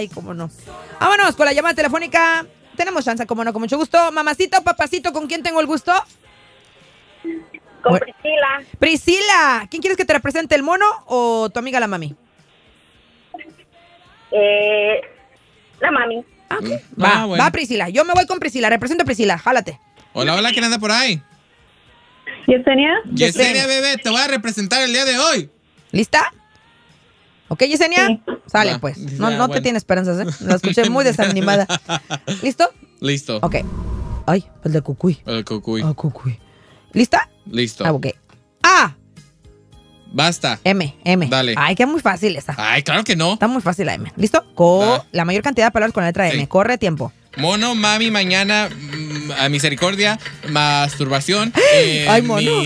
Ay, cómo no. Vámonos con la llamada telefónica. Tenemos chance, como no, con mucho gusto. Mamacito, papacito, ¿con quién tengo el gusto? Con Priscila. Priscila, ¿quién quieres que te represente, el mono o tu amiga la mami? La mami. Okay. Bueno. Va Priscila. Yo me voy con Priscila. Represento a Priscila. Jálate. Hola, ¿quién anda por ahí? ¿Yesenia? Yesenia, bebé, te voy a representar el día de hoy. ¿Lista? ¿Ok, Yesenia? Sí. Sale, Va. pues. Ya, No te bueno. tiene esperanzas, ¿eh? La escuché muy desanimada. ¿Listo? Listo. Ok. Ay, el de Cucuy. El cucuy. Ah, Cucuy. ¿Lista? Listo. Ah, ok. A. Basta. M. Dale. Ay, que muy fácil esa. Ay, claro que no. Está muy fácil la M. ¿Listo? Va. La mayor cantidad de palabras con la letra M. Sí. Corre tiempo. Mono, mami, mañana, a misericordia, masturbación. Ay, mono.